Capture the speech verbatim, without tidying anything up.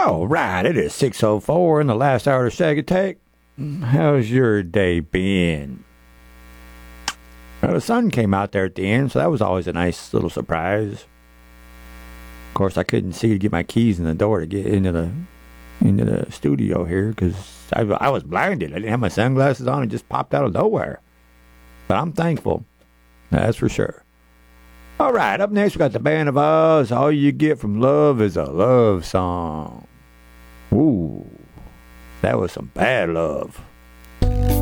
All right, it is six oh four in the last hour of Shag Attack. How's your day been? Well, the sun came out there at the end, so that was always a nice little surprise. Of course, I couldn't see to get my keys in the door to get into the into the studio here because I, I was blinded. I didn't have my sunglasses on. It just popped out of nowhere. But I'm thankful. That's for sure. All right, up next we got the Band of Oz. All you get from love is a love song. Ooh, that was some bad love.